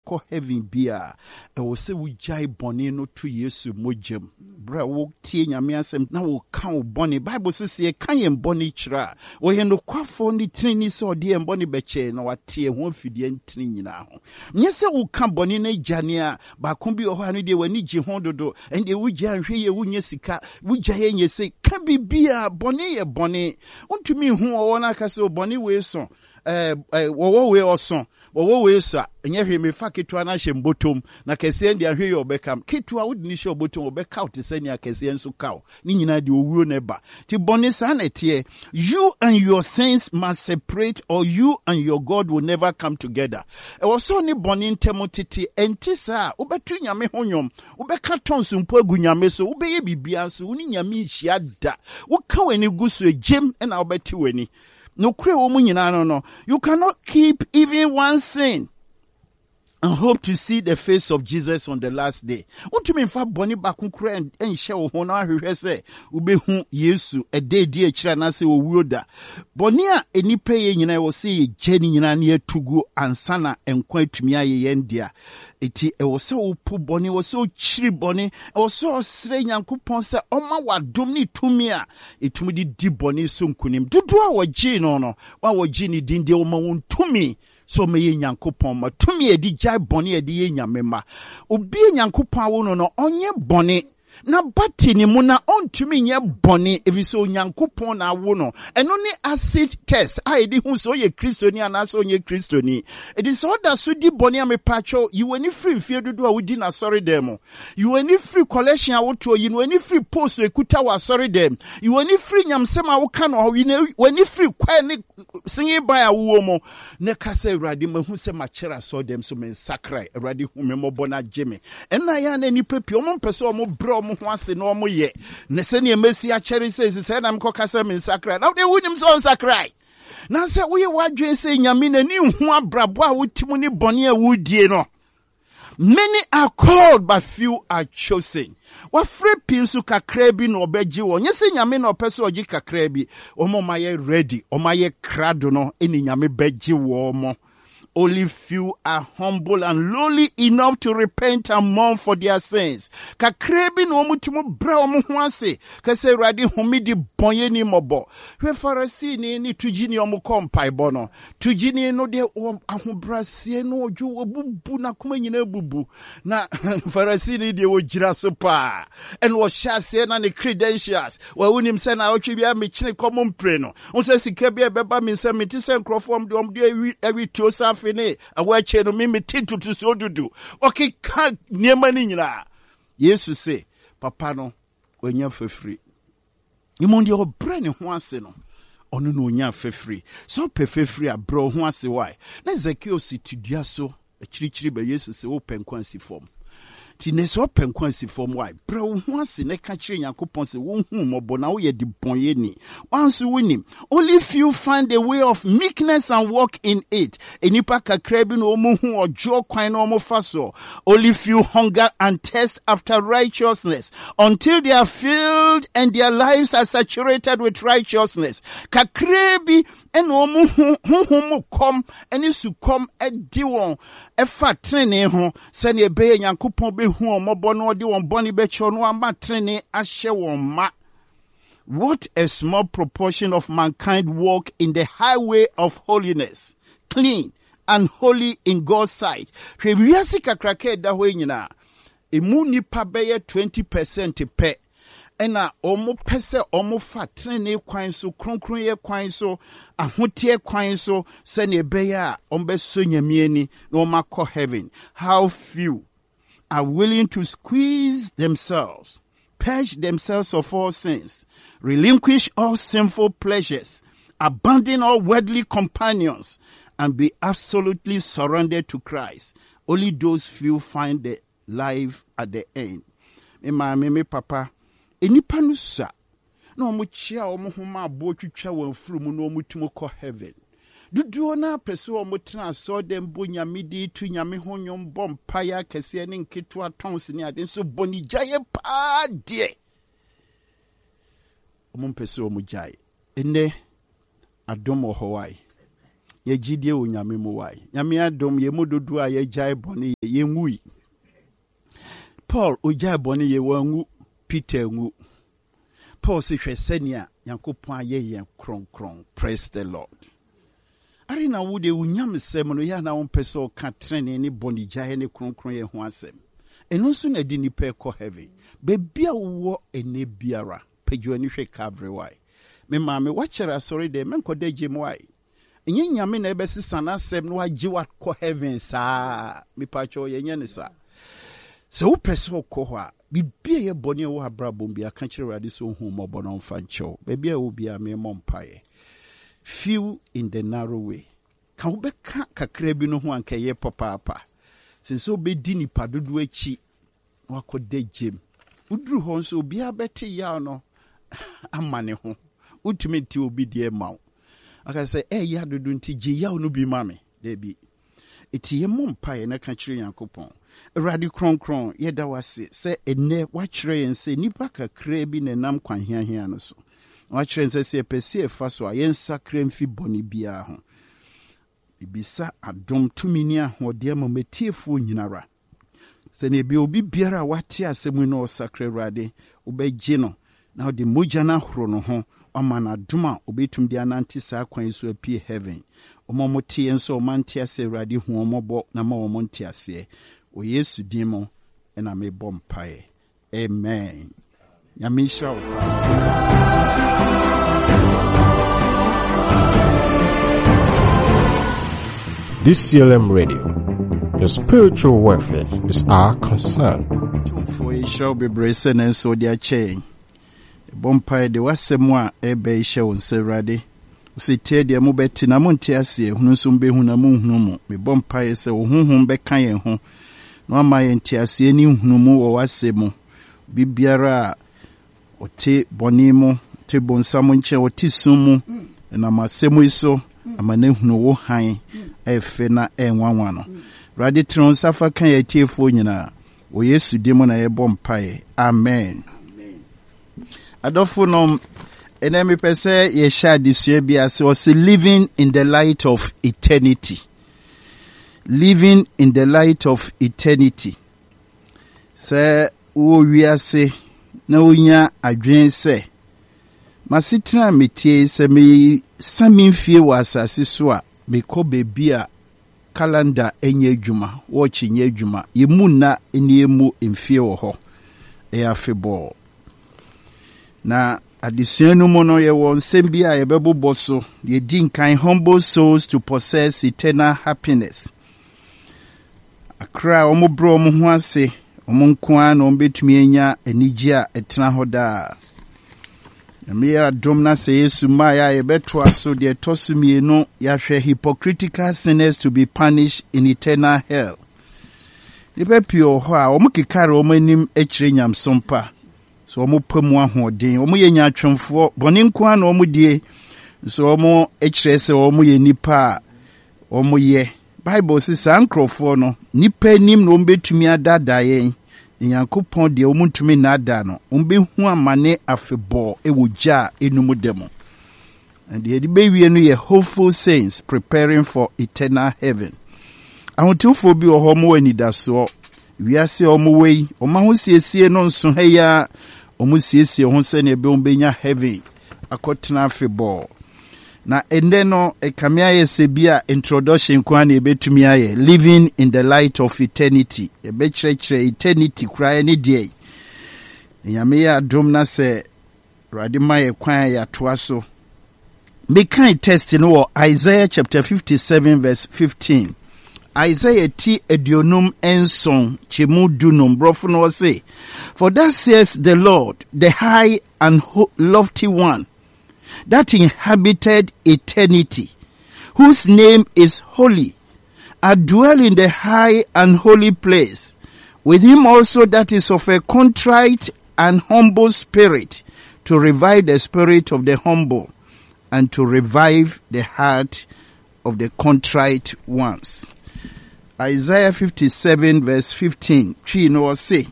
ko heaven bia e wo se wo jai boni no to Yesu mojem bra wo tie nyame asem na wo ka wo boni Bible says ye kan ye boni kira wo ye no kwafo ni trini se ode ye boni beche na watie ho afidie ntini nyina ho nye se wo ka boni na jane a ba ko bi ho anu de wani ji ho dodo ende wo gya hwe ye wo nya sika wo gya ye nye se ka bibia boni ye boni untumi hu wo na ka se boni we so wo we oso wo we sa enye hwe me fa ketua na hye mbotom na kese ndi ahwe ye obekam ketua wo di ni hye obotom obeka out sani akese enso kaw ni nyina de owuo na ba ti boni sa na tie you and your sins must separate or you and your God will never come together e wo so ni boni ntemo tete enti sa obetu nyame honyom obeka tonso mpo agu nyame so obeye bibia so ni nyame hia da wo ka wani guso ejem na obeti wani no kre wo mu nyina no you cannot keep even one sin and hope to see the face of Jesus on the last day. Untumi mfa boni bakun kra enhye wo ho na ahwehwe se ubehu Yesu ede di akira na se owuo da. Boni a enipa ye nyina wo se ye geni nyina na etugu ansana enkwa atumi aye yendia. Eti wo se opu boni wo se ochiri boni wo se osre Nyankopon se oma wadom ni tumi a etumi di boni so nkunim. Dodo a wogi no wa wogi ni dinde wo ma won tumi so me ye Nyankopon ma tumi edi jai boni edi ye nyamema obi Nyankopon awo no onye boni na bati ni mu na ontumi nye boni eviso Nyankopon na awo no eno ni acid test a edi hu so ye kristoni anaso onye kristoni edi so da so di boni amepacho you any free mfie dodo a wodi na sorry dem you any free collection a woto you any free post ekuta wa sorry dem you any free nyamsem a wo ka no you any free kwa ni sinye ba ya wo mo ne ka se Awurade mahu se machera so dem so men sakrai Awurade hu me mo bona jeme ena ya na ni pepi o mo mpese o mo bro mo ho ase no mo ye ne se ne mesi a chere se na mko kasa men sakrai na de wunim so sakrai na se wo ye wadwen se nyame na ni hu abrabo a wotimu ni bone a wudie no. Many are called but few are chosen. What free pilsu kakrebi no beji wo nyese nyame no peso oji kakrebi omo maye ready omaye krado no eni nyame beji wo mo. Only few are humble and lowly enough to repent and mourn for their sins. Kakrebi no mutumu bra omo ho ase kase Awurade humi di bonye ni mobo. We Pharisee ni tujini omo kompai bono. Tujini no de ahobrasie no oju obubu na kuma nyina bubu. Na Pharisee ni de ogira so pa. And was shase na ne credentials. Wa unim se na otwe bia me chine common pray no. Onse sika bia beba me se me ti se nkrofo de ewi tiosa ne awache no me tintu to so dudu okay ka niema ni nyina Yesu say papa no onya fefri imondi o brane ho ase no ono no onya fefri so fefri abro ho ase why na Zakeo situdua so akirichiri ba Yesu say wo penkwansi form ti ne so penkwansi form why bro ho ase ne ka kire Yakopon say wo hu mobo na wo ye di bonye ni wanso winim only few find a way of meekness and walk in it enipa kakra bi no omo hu ojo kwan no omo faso only few hunger and thirst after righteousness until they are filled and their lives are saturated with righteousness kakra bi en omo hu kom eni su kom edi won efa trene ho se ne be Yakopon hu omobo no de won boni be cho no amatrene ahye won ma. What a small proportion of mankind walk in the highway of holiness, clean and holy in God's sight. Hwe wiase kakrake da ho nyina emu nipa beye 20% pe ena omo pese omo fa trene kwan so kronkron ye kwan so ahotie kwan so se ne beye a ombe so nyame ani na omakọ heaven. How few are willing to squeeze themselves, purge themselves of all sins, relinquish all sinful pleasures, abandon all worldly companions, and be absolutely surrendered to Christ. Only those few find the life at the end. Me papa, enipa no sa na omo chia omo homa abo twitwa wan furu na omo tumo kọ heaven. Duduo na pese omo tena so dem bo nyame di tu nyame honyom bom paya kese ne nketo atons ne ade so boni jaye pa de omo pese omo jaye ene adom ho wai ye gidie o nyame mo wai nyame adom ye mododo a ye jaye boni Yengui. Paul Ujai Boni Yewangu, Peter Ngu. Paul Senia, Yankopon ye kron. Praise the Lord. Arina wude unyam semno ya na onpeso ka trene ni boni jae ne kron ye ho asem. Eno so na di ni pe ko heaven. Be bia wo ene biara. Pejo ni hwe Calvary why. Me maame wachere sorry de men koda gem why. Enye nyame na ebesisa na asem no agi wat ko heaven saa. Me pacho ye nya ne sa. Se wo peso ko ho a bibia ye boni wo abrabom bia ka kire rade so hu mo bono mfa ncho. Be bia wo bia me mompae. Few in the narrow way. Ka wo beka kakra bi no ho anka ye papa. Since obe di nipa dodo achi wakoda gem. Udru ho nso bia beti ya no amane ho. Utumi ti obi die mawo. Aka say ya dodo nti gi ya no bi mame. There be. Eti ye mompae na ka kire Yankopon. Eradi kron ye da wase se ene wa kire yen se nipa kakra bi na nam kwan hia no so. Wa kire nse se pese efa so a yen sakra mfi boni bia ho. Ibisa adom tumini ahode amametiefu nyinara. Se ne bi obi biara wate asemu no sakra rade obegye no na ode mogya na horo no ho amana adoma obetum dia nanti sa kwan so apie heaven. Omomotie enso omantie ase rade hu omobo na ma omontie ase. O Yesu dimo ena me bompae. Amen. Yamisha. DCLM Radio. The spiritual welfare is our concern. For it shall be bracing and so their chain. Bompae de wasemwa ebe isha unserade. Usite de mubeti na muntiasie hunusumbe hunamu me bompae se uhunhum beka yen ho. No ama yentiasie ni hunumu wo wasemu. Bibiara ote bonimo te bonsamu nche oti sumu na masemu iso amane hunu wo han efe na enwanwa no. Radi tron safa kan yetiefo nyina. O Yesu dimo na yebo mpae. Amen. Adofo no enemi pese ye sha disue bia se was living in the light of eternity. Living in the light of eternity. Se wo wiase na onya adwen se masitra metie se me saminfie wa asase so a me ko bebia calendar enye adwuma wo chinye adwuma yemu na eniemu emfie wo ho afebo na adisuanu mo no ye won sembia ye bebobo so ye din kan humble souls to possess eternal happiness. Akra omobro omo ho ase omonkoa na ombetumi enya enigye etena hoda. Emia domna se Yesu maya ye beto aso de tosumie no ya hwe hypocritical sinners to be punished in eternal hell. Libe pio ho a omukikare omanim ekire nyamsompa. So omo pamu ahoden omo ye nyatwemfo bone nkoa na omo die so omo ekire se omo ye nipa omo ye Bible says ankrofo no nipa nim no mbetumi adada yen Yankopon de omuntumi na ada no ombehu amane afebo ewogya enum demo. And the baby no ye hopeful saints preparing for eternal heaven. Ahotufo bi ohomo anidaso wiase omo wei omahosiesie no nso heya omusiesie ho se ne be ombenya heaven akotena afebo. Na ende no ekamia yesebia introduction kwa na ebetumi aye living in the light of eternity ebechire eternity kra ni die nyame ya dom na se radima ye kwan ya toaso me kan test no Isaiah chapter 57 verse 15. Isaiah ti edionum enson chemu dunum brofo no say, for that says the Lord, the high and lofty one, that inhabited eternity, whose name is holy, I dwell in the high and holy place, with him also that is of a contrite and humble spirit, to revive the spirit of the humble, and to revive the heart of the contrite ones. Isaiah 57 verse 15. Chi no say,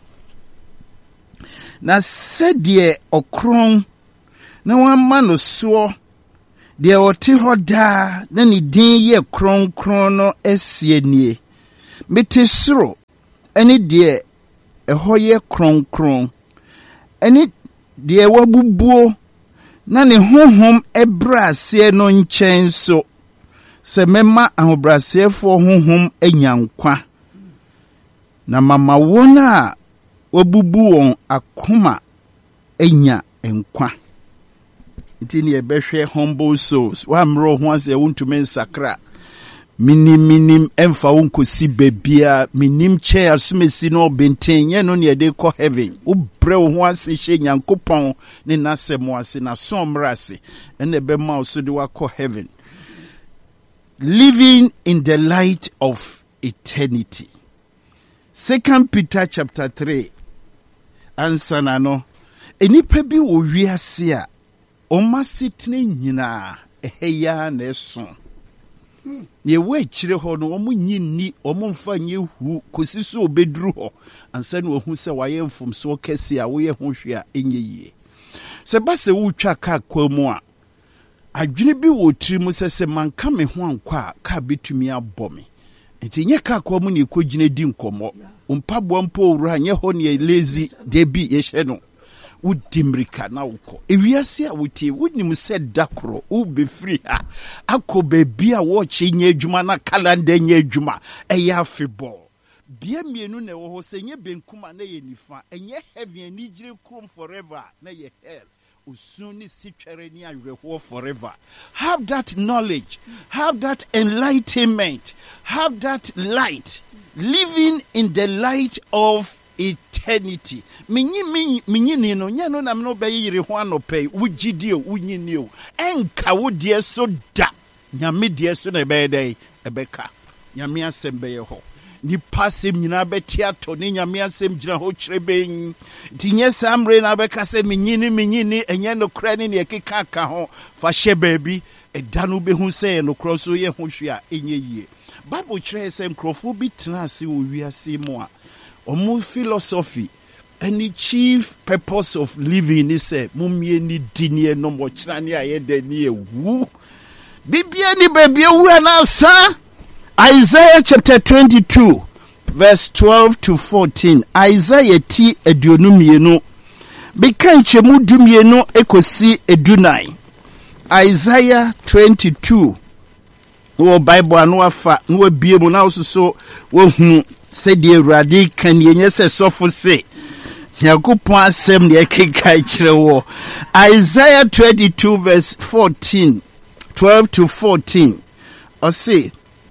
na sedie okron na wan mano so de oti hoda na ni din ye kron no esienie mete soro ene de ehoye kronkron ene de wabubuo na ne honhom ebrase no nchen so se mema ahobrasefo honhom enyankwa na mama wona wabubu won akoma enya enkwa itini ebehwe humble souls wa mro ho ase wontume nsakra minim emfa wonkosi bebia minim che asumesi no bentenye no ne de ko heaven wo bre ho ase hye nyankopon ne nasemo ase na somrase ene be ma so de wa ko heaven, living in the light of eternity. 2 Peter chapter 3 ansana no enipa bi wo wiase a omasitne nyina eheya na eso ye we kire ho no omunyini omumfa nye hu kosiso obedru ho ansa na ohu se waye mfomso kese a wo ye ho hwe a enye yie se ba se wutwa ka kwamu a adwene bi wo tiri mu se manka me ho ankwa ka betumi abome enti nye ka kwamu ne ekogine di nkomo umpabo mpo ura nye ho ne lazy debi ye hye no udimrika na uko ewiase a wuti wunim se dakro u be free ha akobe bia wo chi nye adwuma na calendar nye adwuma eya afebol bia mienu na wo ho se nye benkuma na ye nifa enye heaven ni gire krom forever na ye hell usuni sitwere ni awerho forever. Have that knowledge, have that enlightenment, have that light, living in the light of eternity. Minyi no nya no na me no be yire ho anope wugidie wunyini o enka wo de so da nyame de so na be dai ebeka nyame asem be ye ho ni pasem nyina beti ato ni nyame asem gina ho kyereben tinye samre na beka se minyini enye no kra ni ekeka aka ho fa hye baabi eda no be hu se no kro so ye ho hwe a enye yie. Bible kyerɛ sɛ nkrofo bi tena ase wo wiase mu a omu philosophy any chief purpose of living is say mumie ni dinie no mo kyerɛ ne ayɛ ni ewu bibia ni baby wu anasa. Isaiah chapter 22 verse 12 to 14. Isaiah ti eduonumienu bika nchemu dumienu ekosi edunai. Isaiah 22 wo Bible anu afa no bie mu na so wo hu se de Awurade kan yenye se sofo se Yakopon asem ne ekeka kire wo. Isaiah 22 verse 14 12 to 14 or say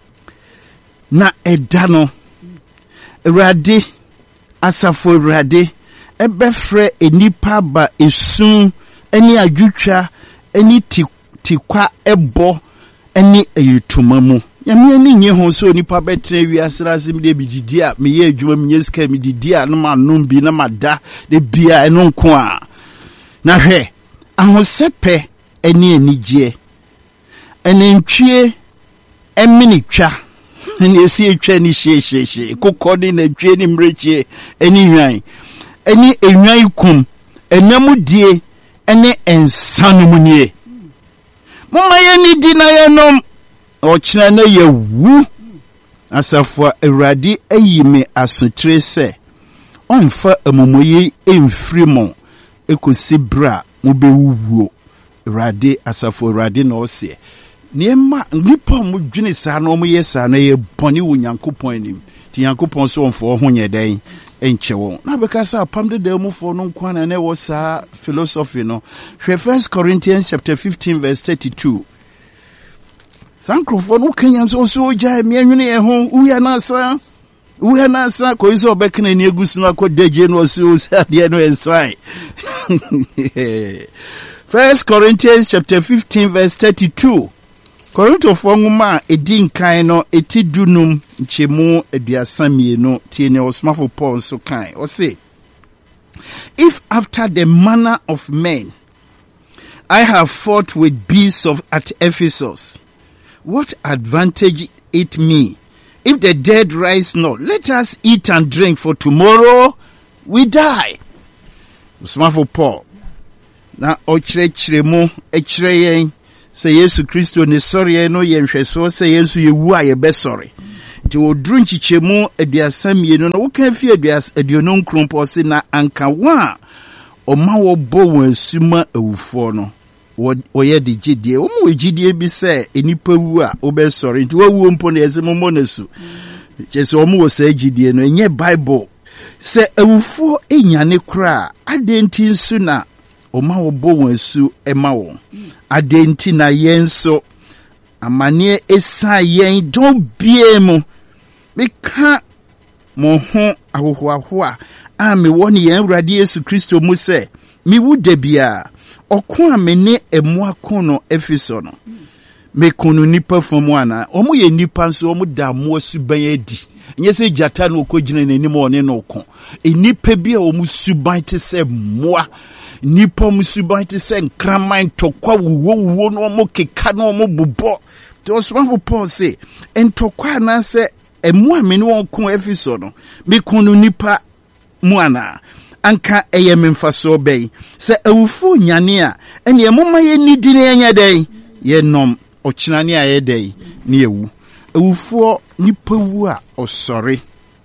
na edano Awurade asafo Awurade ebefre enipa ba esun eni adwutwa eni tikwa ebo eni etumamu nyame ani nye ho so onipa betre wiase razim de bididi a meye adwuma menye sika mididi a no ma nom bi na mada de bia eno nko a na hwe ahosepe eni enigye enentwie eminitwa ni esi etwa ni hye kokodi na twe ni mreche eni hwan eni enwan kum enamudie ene ensanum nie mama ye ni di na ye nom ochina na ye wu asafo Awurade ayime asotre se onfa amomoye emfrimo ekosi bra mo bewuwo Awurade asafo Awurade na ose niema nipa mo dwene saa na mo ye saa na ye boni wo Nyankopon anim ti Nyankopon so onfo ho nyeden enche won na beka sa pam de da mu fo no nkwana na wo saa philosophy no hwe 1 Corinthians chapter 15 verse 32 sankrofo no kanya so ja mi anwene ye ho uya na sa ko iso obekna ni egusu no akodaje no so de no ensai 1 Corinthians chapter 15 verse 32 Korinto fonguma edinkan no etidunum nchemu eduasamienu tiene osmafo Paul so kan o say if after the manner of men I have fought with beasts at Ephesus, what advantage it me if the dead rise not? Let us eat and drink, for tomorrow we die. Osmafo Paul na ochirechiremu echireye se Yesu Kristo ne sori no yenhweso se Yesu yewu a ye be sori Ti odru nchichemu aduasa mienu no woka fi aduono nkrompo se na anka wa oma wo bo won asuma awufo no woye de gidie wo mo gidie bi se enipa wu a obesori nti wawu mpo na yesemomo nasu chese wo mo wo se gidie no enye Bible se awufo enyane kra adenti nsu na oma wo bo won asu ema wo adenti na yenso amane esa yen don biemu meka mo ho ahohoahoa a me woni yen Awurade Yesu Kristo mu se mi wu da bia okon amene emu akono efiso no me kunu nipa fomu ana omo ye nipa nso omo da mo suban adi nyese jata no okogina nanim one no ko enipa bia omo suban te se moa nipa omo suban te se nkraman tokwa wuwo no omo keka no omo bobo to osmanfo Paul say entokwa na se emu amene won ko efiso no me kunu nipa mu ana anka eye memfaso bei se awufo nyane a ene emoma ye nidi ne enya dai ye nom ochinane a ye dai ne ewu awufo nipa wu a osore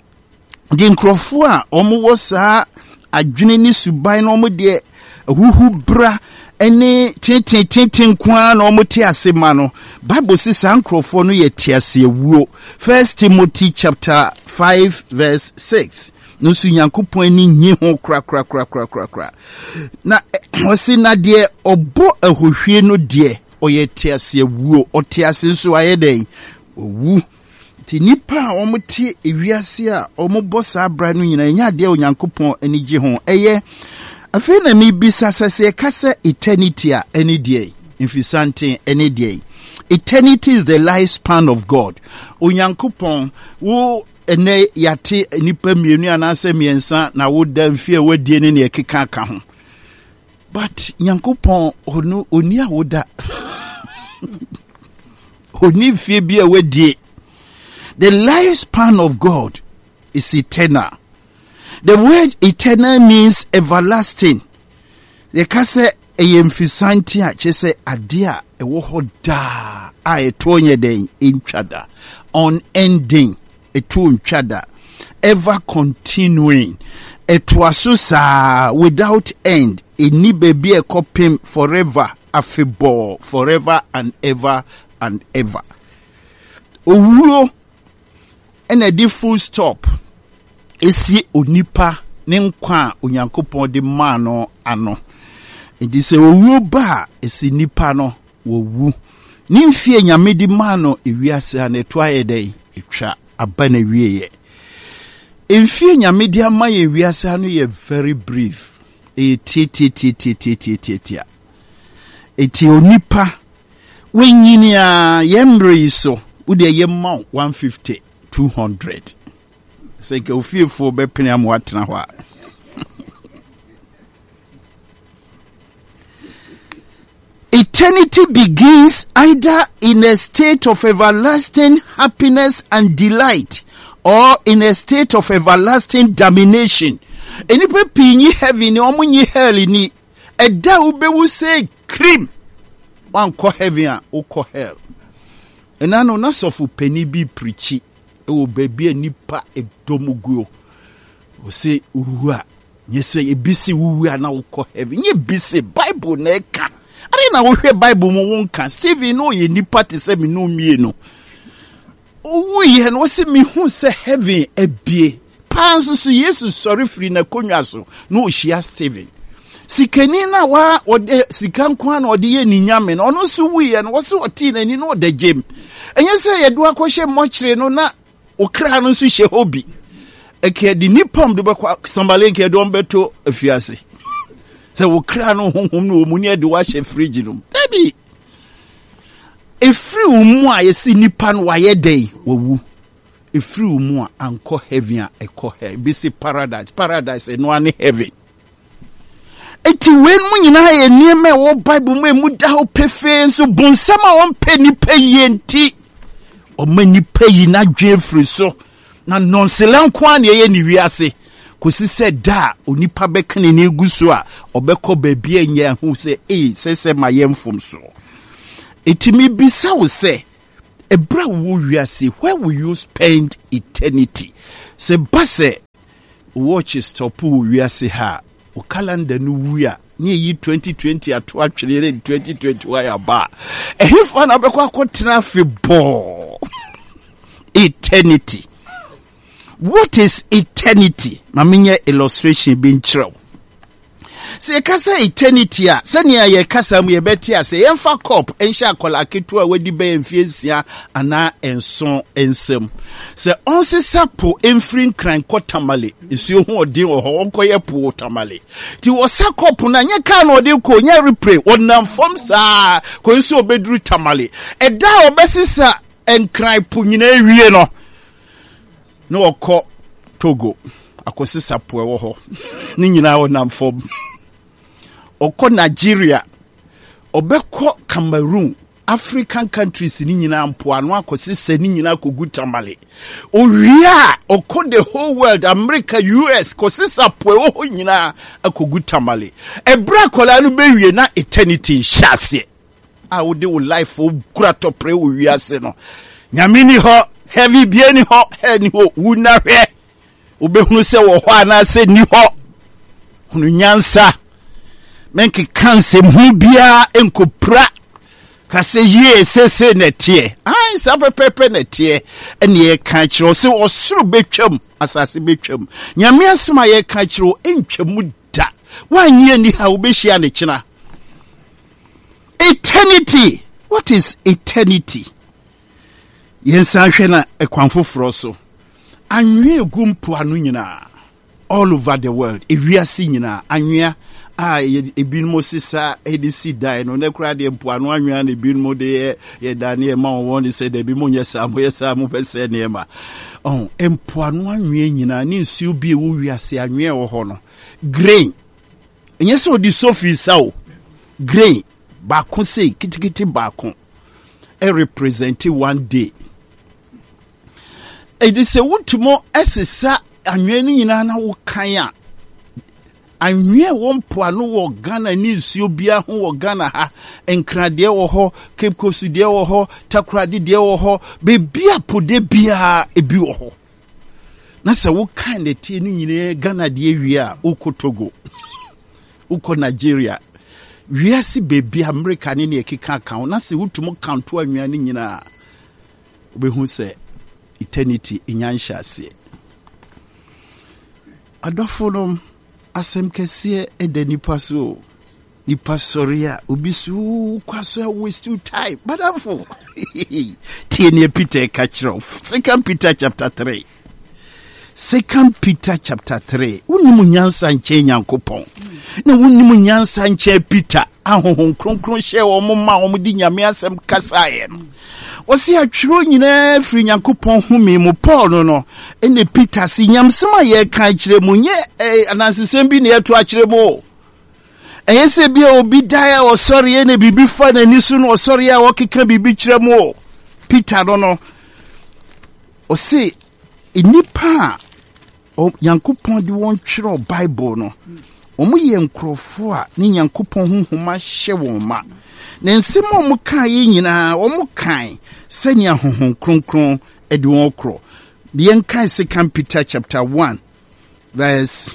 de nkrofo a omo wo saa adwene ni suban no omo de ahuhu bra ene tintin kwa na omo te asema no Bible says nkrofo no ye te ase ewuo 1 Timothy chapter 5 verse 6 no su Nyankopon ni nyi ho kra na wose na de obo ahohwie no de oye te ase ewuo ote ase nso aye den owu ti nipa omote ewiase a omobo sa bra no nyina nya de Nyankopon ani gye ho eye afi na mi bisa sase kase eternity a any day infisante any day. Eternity is the lifespan of God. Onyankopon wo ene yate nipa mienu anase miensa na wo da mfie wadie ne ekeka aka ho. But Nyankopon oni a wo da oni mfie bia wadie. The lifespan of God is eternal. The word eternal means everlasting. The kase eyemfisanti a chese adia ewo hoda a etonye den intwada unending eto ntwada ever continuing etwasusa without end eni baby e kopim forever afebo forever and ever owuo ena di full stop esi onipa ne nkwa Onyankopon de ma no ano enti se owu ba esi nipa no wowu ni mfie nyame di ma no ewiase ha ne to ayedai etwa aba na wieye mfie nyame di ama ye ewiase ha no ye very brief eti onipa wenyini a yemre so ude yemma 150 200 say ke ofiefo be pene am watena ho a eternity begins either in a state of everlasting happiness and delight or in a state of everlasting damnation. Enipa pinyi heaven ni omunyi hell ni eda ubewu say cream wan ko heaven a uko hell. Enano na sofu peni bi preachi e baby nipa edomuguo. O say uwa nyese ebisi uwa na uko heaven. Nye bisi Bible na eka. Ari na wo hwe Bible mo wonka Stephen no ye nipa te se me no mie no owu ye no se me hu se heaven ebie panso so Jesus sorry free na konwa so no ohia Stephen sikani na wa ode sikan kwa na ode ye ni nyame no no so wu ye no wo so oti na ni no de gem enye se ye do akohye mochire no na okra no so hye hobi eke di nipam do be kwa sambale ke do mbeto afiase se wo kra no honhom no omuni de wa hye fridge no baby efri umu a yesi nipa no waye dey wowu efri umu a anko heaven a eko he be say paradise no ane heaven eti wen mu nyina ye nieme wo Bible mu da ho pefe so bonsama won pe nipa yenti o ma nipa yi na dwe fri so na nonselan kwa na ye ni wiase kosi se da onipa bekane ne guso a obekọ baabia nya hu se sese mayemfom so etimi bisa wo se Ebra wo wiase, where will you spend eternity? Se base watch stop wo wiase ha. O calendar no wia. Ni yi 2020 ato atwere 2021 ya ba. Ehifo na bekwa akotena fe bo. Eternity. What is eternity? Maminya illustration bin chiro. Se kasa eternity a senia ye kasa mu ye beti a se yemfa cup ensha akola ketu a wedi be mfiesia ana enson ensem se onsesa po emfrin kran kotamale esuo ho odin ho onkoye po tamale ti wo sa cup na nye ka na odi ko nya repray wonam fom sa ko nsu obeduru tamale eda obesisa enkran po nyina ewie no no okọ Togo akosisa po ewo ho ni nyina wonam fom oko Nigeria, obeko Cameroon, African countries ni nyina mpoano akosise ni nyina kogu tamale. Owia oko the whole world, America, US kosisa poe ho nyina akogu tamale. Ebra kola no bewie na eternity shase. A wo de wo life o kurato pre wo wiase no. Nyamini ho, heavy bieni ho, he ni ho wuna hwe. Obehunu se wo ho ana se ni ho. Hunu nyansa. Menki kanse mhubia enkopra kase ye sese netie ai sa pepepe netie ene ye kan kiro se osuru betwam asase betwam nyame asema ye kan kiro entwamu da wanye ni ha obehia ne kina. Eternity. What is eternity? Yensa hwe na ekwanfoforo so anwe egumpo anu nyina all over the world ewiase nyina anwea ebinmo sisa edisi dai no ne kura de mpoano anwea na ebinmo de ye dane ma won say de bi mo nyesa mo pese ne ma mpoano anwea nyina ni nsuo bi ewo wiase anwea wo ho no grain enyese odi sofi sawo grain ba ko sei kitikiti ba ko represent one day. It is a wutumo esesa anwea ni nyina na wo kan a anwea won poano wo Ghana ni nsuo bia ho wo Ghana ha enkrade wo ho Cape Coast de wo ho Takoradi de wo ho be bia pode bia ebi wo ho na se wo kan de tie ni nyine Ghana de wi a uko Togo uko Nigeria wiase bebi America ni ekeka kan na se wutumo kanto anwea ni nyina obehu se eternity inyansha se adofonom asem kese edenipa so nipa soria obisu kwaso waste time badafo tiene Peter kachiro 2 Peter chapter 3 2 Peter chapter 3 unimu nyansa nche nyankopon na unimu nyansa nche Peter ahohon kronkron hye wo mma wo di nyame asem kasaye no osi atwiro nyina firi nyankopon humi mu Paul no ene Peter si nyamsema ye kan kire mu nye anansesem bi ne eto akire mu eyese bi obi daya osori ene bibi fa na nisu no osori a wokeka bibi kire mu Peter no osi enipa nyankopon di won twiro Bible no omu ye nkrofo a ni nyankopon honhoma hye won ma na nsemo omu kan yi nyina omu kan senya honhom kronkron edi won kro bien kan 2 Peter chapter 1 verse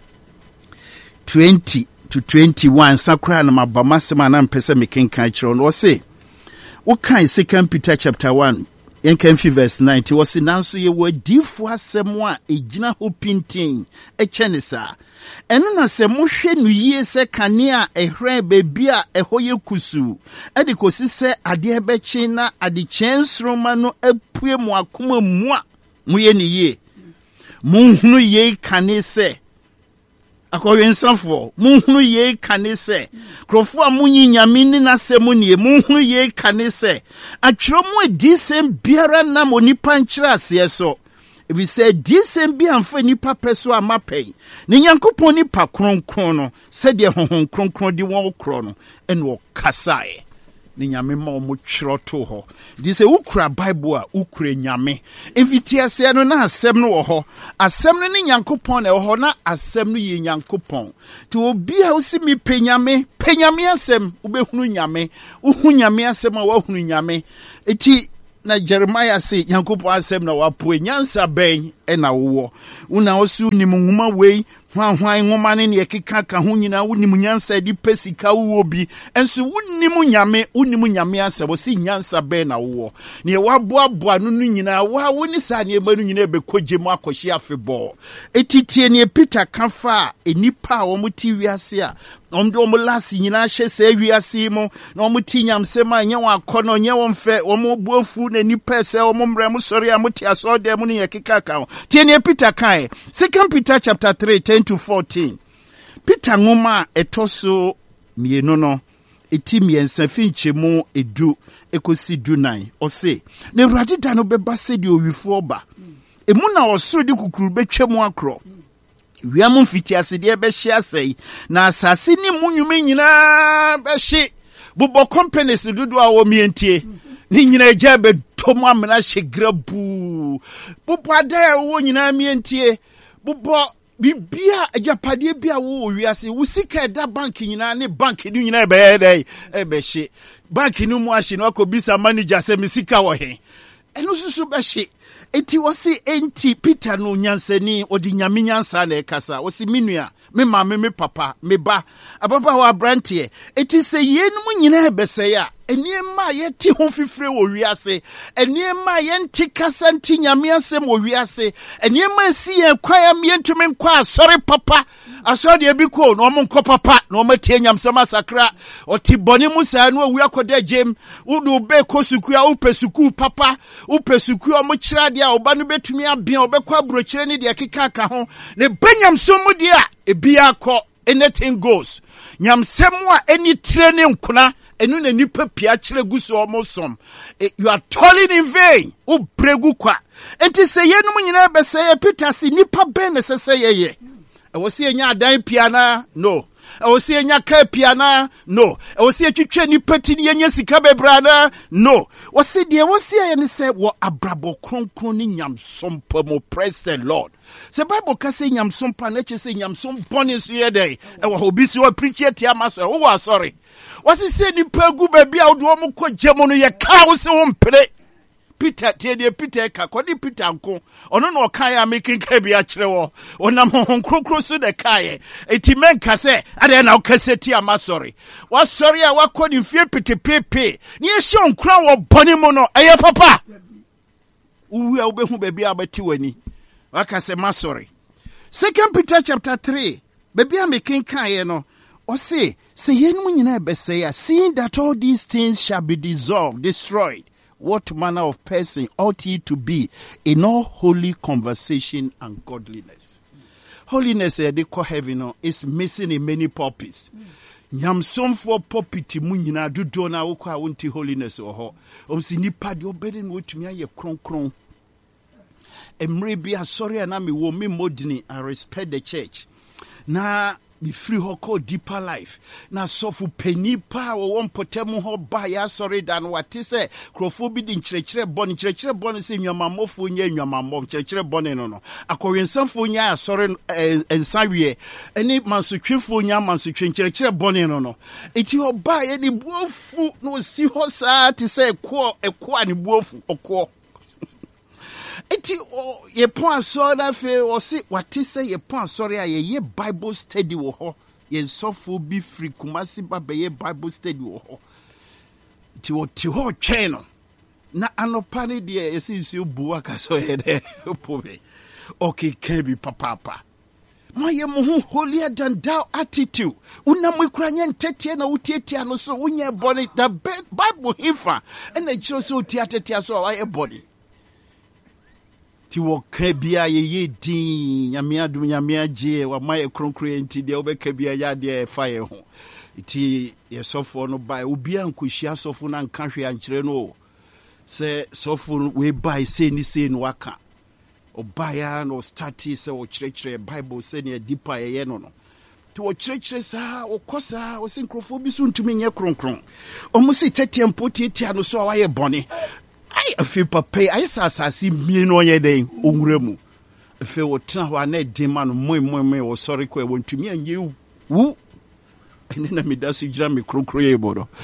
20 to 21 sakra na mabama sema na mpese mekenkan kiro no say wo kan 2 Peter chapter 1 yen kan fi verse 90 wo say nanso ye wadifu asem a egina ho pintin echenisa eno na se mohwe no yie se kane a ehran bebia ehoye kusu ade kosi se ade ebechi na ade chensroma no apue mu akoma mu a moye ne yie munhunu ye kane se akoyensafo munhunu ye kane se krofo a munyi nyame ni na se mu ne munhunu ye kane se atwero mu edisem biara na monipa nkyira ase so. If we say this and be amfa nipa peso amapen ni nyankopon nipa kronkron no said de honhon kronkron di won kro no en wo kasae ni nyame ma o mo twiro to ho di se ukura Bible a ukura nyame invite ase no na asem no wo ho asem no ni nyankopon na wo ho na asem no ye nyankopon to obi a osi mi penyame asem ubehunu nyame uhu nyame asem a wahunu nyame eti na Jeremiah say Yankopon asem na wapo nyansa ben na wo una osu nim nhoma wei hwan nhoma ne ne keka ka ho nyina wonim nyansa di pesika wo bi enso wonim nyame asem si nyansa ben na wo ne waboaboa no nyina wa woni sa ne ma no nyina bekoje mu akohye afebɔ etitie ne Peter kafa enipa wo muti wiase a omdo omlasi nyina hye se wiase mu na omuti nyamsema nya wa akɔno nya wo mfɛ omubuafu na nipa se omumre mu sori amuti asode mu ne yekeka ka tie ne Peter kai 2 Peter chapter 3:10-14 Peter ngoma etoso mienu no eti miensa finche mu edu ekosi dunan ose na Awurade da no beba se de owifo oba emu na osoro de kukuru betwam akro wiamu fiti asede be hye asai na asase ni munwume nyina be hye bobo companies dodo a wo mientie ni nyina eja be tomu amena hye grabu bobo ada wo nyina mientie bobo bibia ajapade bia wo wiase wo sika da bank nyina ne bank ni nyina be hye bank ni mu ahye no akobisa manager se misika wo he eno susu be hye eti wasi enti Peter no nyansani odi nyame nyansa na ekasa wasi minua me mama me papa me ba ababa wa brantie eti se yenum nyina ebese ya eniema ye ti ho fifire wo wiase eniema ye nti kasa nti nyame asem wo wiase eniema si ye kwaya me ntumi nkwa asori papa asori e bi ko no mo nkɔ papa no mo tie nyamsam asakra oti boni musa no wi akoda jem wudu be ko suku a upesuku papa upesuku o mo kira dia oba no betumi abia obekɔ abrokyire ne dia keka ka ho ne banyamsom mu dia ebia kɔ anything goes nyamsem a eni training nkuna enu na nipa pia kire guso omosom you are toiling in vain o bregu kwa enti se yenum nyina beseye Peter si nipa ben ne seseye ewosi enya adan piana no ewosi enya ka piana no ewosi etwetwe nipa ti ne enya sika bebrana no wosi de wosi aye ne se wo abrabo kronkron ni nyamsom pomo praise the Lord se Bible ka se nyamsom pa na che se nyamsom bone so ye dey ewo obi si o preach it ya maso wo wa sorry wosi se nipa gu ba bia wo do mo ko gemo no ye ka wo se wo mpere Peter tie Peter ka kodi Peter nko ono no kan ya making ka bia kire wo onam honkrokro so de kae eti menka se ade na okaseti ama sorry wa sorry a wakodi fie petepepe ni ehye onkra wo bone mu no eye papa uwi a obehu ba bia abati wani waka se ma sorry 2 Peter chapter 3 ba bia making kae no o say yenum nyina ebese ya seeing that all these things shall be dissolved destroyed. What manner of person ought ye to be in all holy conversation and godliness? Holiness, they call heaven, is missing in many purposes. Nyamsom for pulpit munina do dona ukwa wunti holiness oho. Si nipa di obedin wutumia ye kron. Emre be sorry anami wo me modini. I respect the church. Na be free ho call deeper life na sofu penipa wo won potemu ho ba ya sorry dan wati se krofo bi di nkyerɛkyerɛ bɔne se nwamamofo nya nwamamom nkyerɛkyerɛ bɔne no akɔwensanfo nya sorry ensawie eni mansotwefo nya mansotwe nkyerɛkyerɛ bɔne no eti ho ba ye ni buofu no si ho saa ti se ɛko ani buofu ɔko eti ye pon so na fe o si wati se ye pon sorry a ye Bible study wo ho ye sofo bi free Kumasi ba be ye Bible study wo ho ti wo ti ho twen no na anopa ne de ye sinsi obu aka so ye de pobe okay can be papa ma ye mo ho holier than thou attitude una mo kura nya ntetie na utietia no so unya body the Bible hifa na chiro so utiatetia so wa ye body ti wo ka bia ye din nyame adum nyame agye wa mai kronkro enti de obeka bia ya de fa ye ho ti ye sofo no bai obi ankohia sofo na nka hwe ankyere no se sofo we bai se ni se no waka obaya no start se wo kyerɛkyerɛ Bible se ne deeper ye no ti wo kyerɛkyerɛ saa wo kosa wo sinkrofo bi so ntumi nye kronkron omo si tetempo tietia no so wa ye bone ai afi papa ai sasasi mie no ye den onwuramu afi wo tena ho na edema no moi wo sorry ko e wontumi anye wu ene na medaso gira me kronkro ye bodo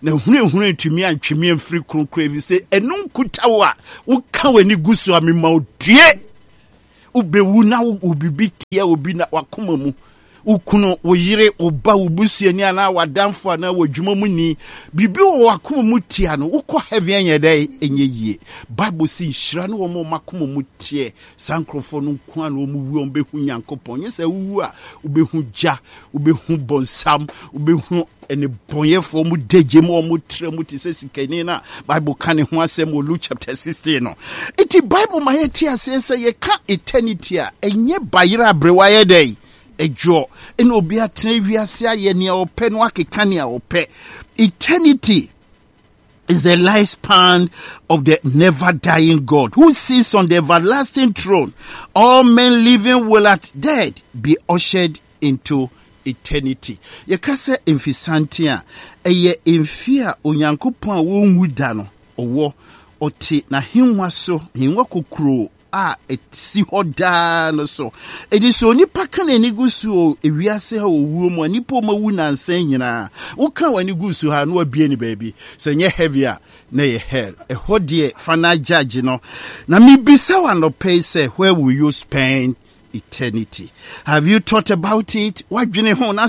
na hune tumi antwemi amfiri kronkron bi se eno nkutawo a wo ka wani gusu amema odie ubewu na ubibi tia obi na wakoma mu ukuno wo yire oba ubusuani ana wadamfo ana wadwuma mu ni bibi wo wakoma mu tia no wokɔ heaven anya dai enye yie bible si hira no wo makoma mu tie sankrofo no nko ana wo mu wu ombehu nyankopɔn nyese wu a ubehu ja ubehu bonsam ubehu ene bonyefo mu deje mu tre mu ti sesikani na bible kan ho asɛm wo Luke chapter 16 no iti bible ma ye tia se ye ka eternity a enye bayira abrewa ye dai ejo en obi atena wiase aye ne opɛ no akeka ne opɛ. Eternity is the lifespan of the never dying God who sits on the everlasting throne. All men living will at death be ushered into eternity. Yekase emfisanti a eye emfi a onyankopɔn a wonwu da no owo ɔte na hinwa so hinwa kokuro a etsi hoda no so ediso nipa kan ani gusu o ewiase ha owuo mu nipa ma wu nansan nyina wo kan wani gusu ha no abie ni baabi se nye heavy a na ye hell hodie fana judge no na mibisa wa no pay say where will you spend eternity? Have you thought about it? What do you know? A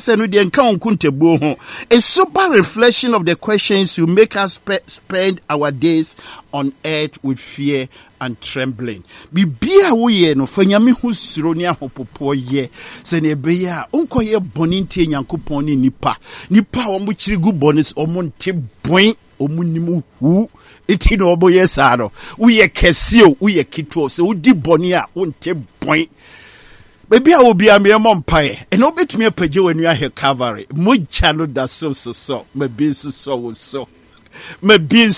sober reflection of the questions will make us spend our days on earth with fear and trembling. Bibia we no fanyame husuro ni ahopopo ye se ne be ya onko ye boni ntie nyankopon ni nipa omo chirigu bonis omo nte boin omunimu hu iti no obo ye saro uye kesio uye kitwo se udi boni a onte boin. Baby, I will be a mere mumpire, and no bit me a page when you are here cavalry. Muchano da so. My being so. My being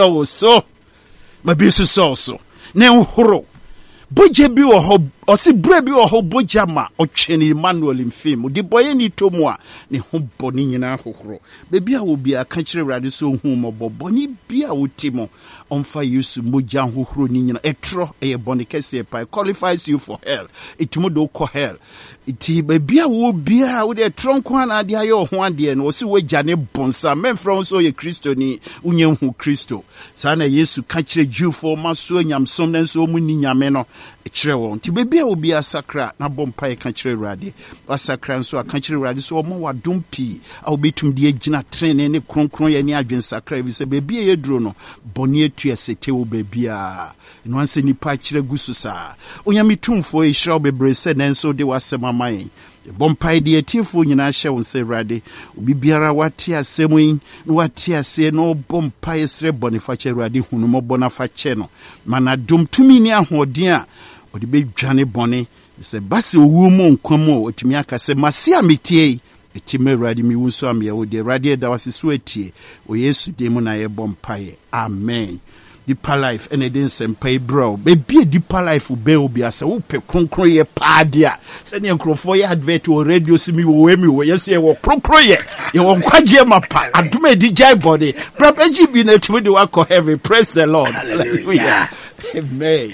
so. My being so. Now, horo. Bojebi or ho, or si brebi or ho bojama, or cheni Emmanuel in film, the boy ni tomoa, ni home boni in a horo. Baby, I will be a country radiso home or boni be a utimo. On fire use mojan who running a tro a bonicase pie qualifies you for hell. It modo co hell. It baby will be a with a trunk one idea your one dear and was away Jane Bonsa, men from so ye Christo ni union who Christo. Sana yesu catch a Jew for maso yam somnen so muninya meno. A trewon. To baby will be a sacra, na bompire country radi. A sacran so a country radi so more dumpy. I'll be to the agina train any cron any agent sacra. We say baby a drono. Bonnier to a seteo baby. In one seni patchre gususa. Onyami tumfo e shall be braced and so they was some mine. The bompire dear tearful in our show say radi. Ubibiara watia semwing, watia say no bompire sre boniface radi hunumo bonafaceno. Mana dum to me near dear. Or the big Johnny Bonnie is a bassy woman como to me se masia mitie. The time radi mi wusam ya the radia that was sweaty. O yes, demon I bompire. Amen. Deeper life and it didn't send pay bro. Baby, deeper life will be as a whoop concroy padia. Send your croffoy advert to radio see me where yes, you will procroy. You won't quite jam pa. I do my DJ body. Probably be net with the work of heaven. Praise the Lord. Hallelujah. Amen.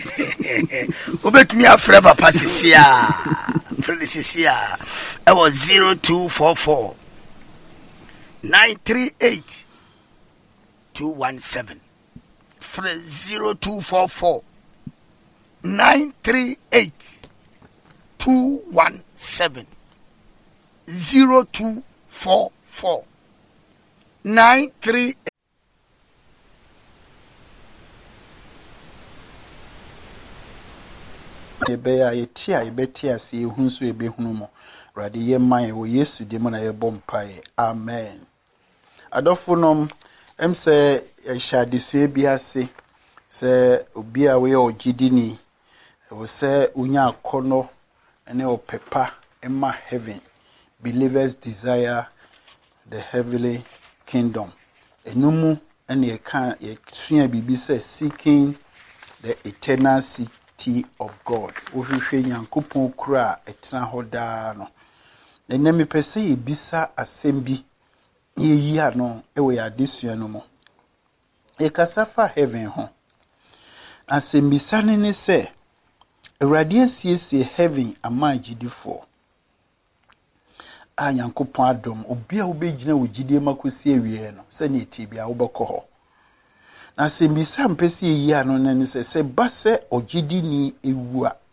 Obek me a forever passisia. Felicia. I was 0244 938 217. 0244 938 217 0244 938. Ebeya yetia ebetia si ehunso ebehunu mo rade ye man wo Yesu de mo na ye bompae. Amen. Adofonom emse ehadisue biase se obi a we ogidini wo se unya akono ene opepa emma heaven. Believers desire the heavenly kingdom. Enumu ene ye kan ye sua bibi se seeking the eternal city of God. Wohwehwe nyankopon kura etena hoda no. Ene me pese ye bisa asembi ye yi ano ewe ya disua no mo. E kasafa heaven ho. Asembisa ne se Awurade asiesie heaven ama agidifo. a Nyankopɔn adom obi a wobɛgyina wo gyidie makosi awie no sɛ ne eti bia wobɛkɔ hɔ na sɛ mbisa mpɛsɛ yi ano na ne sɛ ba sɛ ogyidi ni ewu a